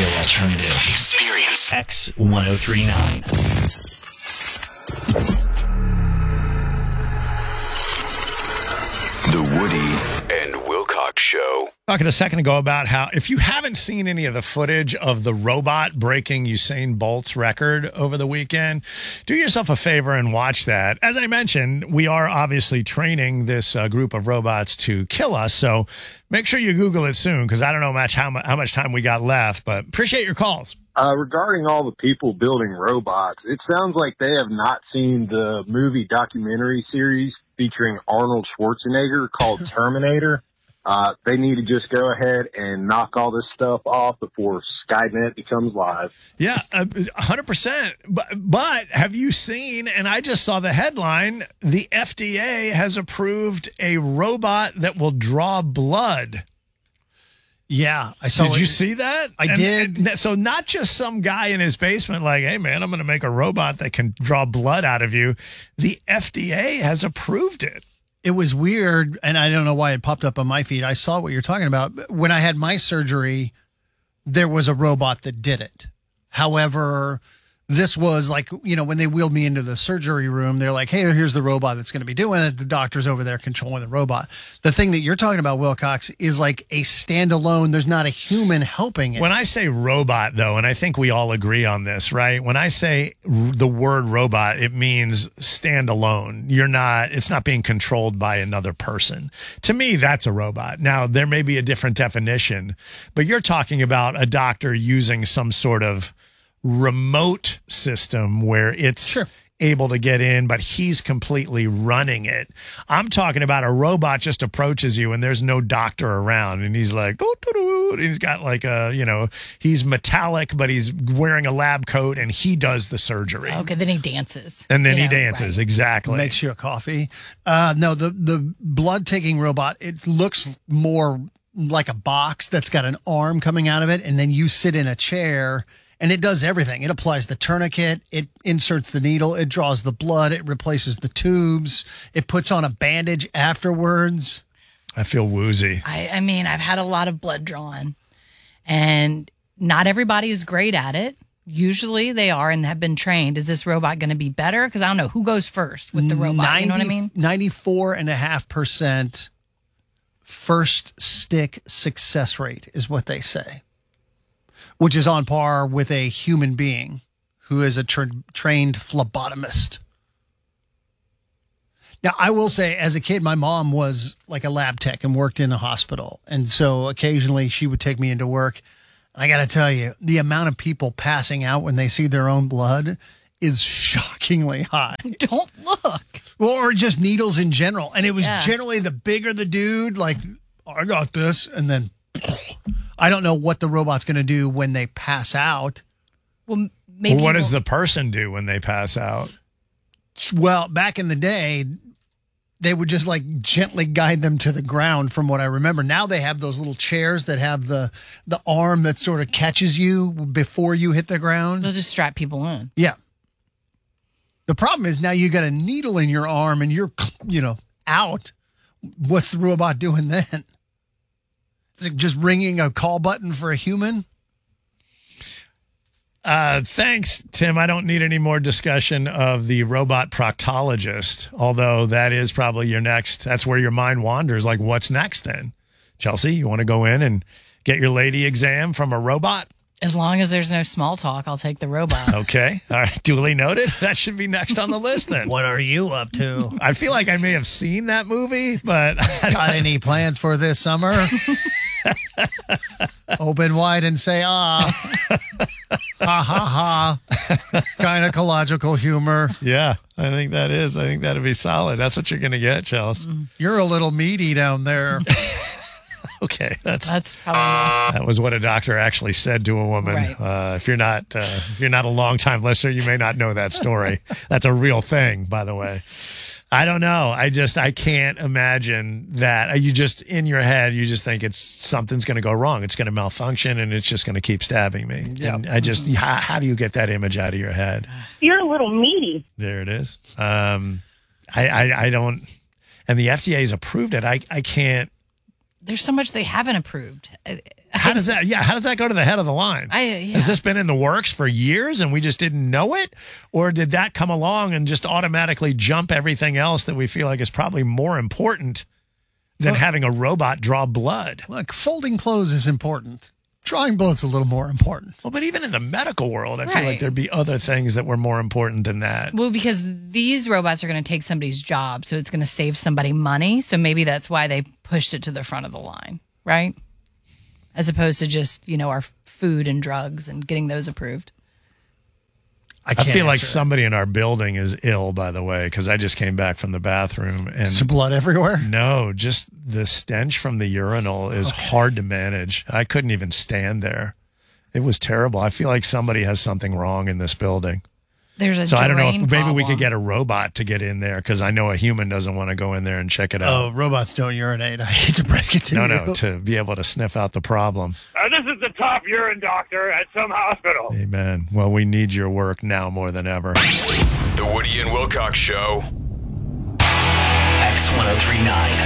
Radio Alternative. Experience X1039. The Woody and Wilcox Show. Talking a second ago about how if you haven't seen any of the footage of the robot breaking Usain Bolt's record over the weekend, do yourself a favor and watch that. As I mentioned, we are obviously training this group of robots to kill us, so make sure you Google it soon because I don't know how much time we got left, but appreciate your calls. Regarding all the people building robots, it sounds like they have not seen the movie documentary series featuring Arnold Schwarzenegger called Terminator. They need to just go ahead and knock all this stuff off before Skynet becomes live. Yeah, 100%. But have you seen, and I just saw the headline, the FDA has approved a robot that will draw blood. Yeah, I saw. Did you see that? I did. So not just some guy in his basement like, hey, man, I'm going to make a robot that can draw blood out of you. The FDA has approved it. It was weird, and I don't know why it popped up on my feed. I saw what you're talking about. When I had my surgery, there was a robot that did it. However, this was like, when they wheeled me into the surgery room, they're like, hey, here's the robot that's going to be doing it. The doctor's over there controlling the robot. The thing that you're talking about, Wilcox, is like a standalone. There's not a human helping it. When I say robot, though, and I think we all agree on this, right? When I say the word robot, it means standalone. It's not being controlled by another person. To me, that's a robot. Now, there may be a different definition, but you're talking about a doctor using some sort of remote system where it's able to get in, but he's completely running it. I'm talking about a robot just approaches you and there's no doctor around and he's like, and he's got like he's metallic, but he's wearing a lab coat and he does the surgery. Okay, then he dances. And then he dances, right. Exactly. Makes you a coffee. No, the blood-taking robot, it looks more like a box that's got an arm coming out of it, and then you sit in a chair. And it does everything. It applies the tourniquet. It inserts the needle. It draws the blood. It replaces the tubes. It puts on a bandage afterwards. I feel woozy. I mean, I've had a lot of blood drawn, and not everybody is great at it. Usually they are and have been trained. Is this robot going to be better? Because I don't know. Who goes first with the robot? You know what I mean? 94.5% first stick success rate is what they say, which is on par with a human being who is a trained phlebotomist. Now, I will say, as a kid, my mom was like a lab tech and worked in a hospital. And so occasionally she would take me into work. I got to tell you, the amount of people passing out when they see their own blood is shockingly high. Don't look. Well, or just needles in general. And it was generally the bigger the dude, like, I got this, and then I don't know what the robot's going to do when they pass out. Well, maybe. Well, what does the person do when they pass out? Well, back in the day, they would just like gently guide them to the ground from what I remember. Now they have those little chairs that have the arm that sort of catches you before you hit the ground. They'll just strap people in. Yeah. The problem is now you got a needle in your arm and you're, out. What's the robot doing then? Is it just ringing a call button for a human? Thanks, Tim. I don't need any more discussion of the robot proctologist, although that is probably that's where your mind wanders. Like, what's next then? Chelsea, you want to go in and get your lady exam from a robot? As long as there's no small talk, I'll take the robot. Okay. All right. Duly noted. That should be next on the list then. What are you up to? I feel like I may have seen that movie, but... Got any plans for this summer? Open wide and say, ah. Ha, ha, ha. Gynecological humor. Yeah, I think that'd be solid. That's what you're going to get, Chelsea. You're a little meaty down there. Okay, that's probably that was what a doctor actually said to a woman. Right. If you're not a long-time listener, you may not know that story. That's a real thing, by the way. I don't know. I can't imagine that. You just, in your head, you just think something's going to go wrong. It's going to malfunction and it's just going to keep stabbing me. Yep. And how do you get that image out of your head? You're a little meaty. There it is. I don't, and the FDA's approved it. I can't. There's so much they haven't approved. How does that? Yeah, how does that go to the head of the line? Has this been in the works for years and we just didn't know it, or did that come along and just automatically jump everything else that we feel like is probably more important than having a robot draw blood? Look, folding clothes is important. Drawing blood's a little more important. Well, but even in the medical world, I feel like there'd be other things that were more important than that. Well, because these robots are going to take somebody's job, so it's going to save somebody money. So maybe that's why they pushed it to the front of the line, right? As opposed to just, our food and drugs and getting those approved. I feel like somebody in our building is ill, by the way, because I just came back from the bathroom. And is there blood everywhere? No, just the stench from the urinal is hard to manage. I couldn't even stand there. It was terrible. I feel like somebody has something wrong in this building. There's a So I don't know if maybe problem. we could get a robot to get in there, because I know a human doesn't want to go in there and check it out. Oh, robots don't urinate. I hate to break it to you. No, to be able to sniff out the problem. This is the top urine doctor at some hospital. Amen. Well, we need your work now more than ever. The Woody and Wilcox Show. X1039.